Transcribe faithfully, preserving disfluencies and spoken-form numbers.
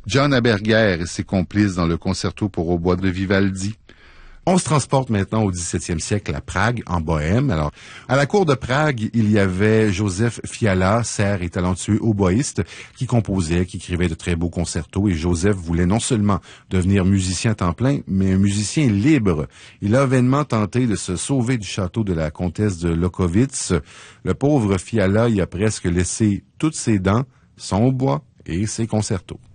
John Aberger et ses complices dans le concerto pour hautbois de Vivaldi. On se transporte maintenant au dix-septième siècle à Prague, en Bohême. Alors, à la cour de Prague, il y avait Joseph Fiala, serf et talentueux hautboïste, qui composait, qui écrivait de très beaux concertos. Et Joseph voulait non seulement devenir musicien à temps plein, mais un musicien libre. Il a vainement tenté de se sauver du château de la comtesse de Lockovitz. Le pauvre Fiala y a presque laissé toutes ses dents, son hautbois et ses concertos.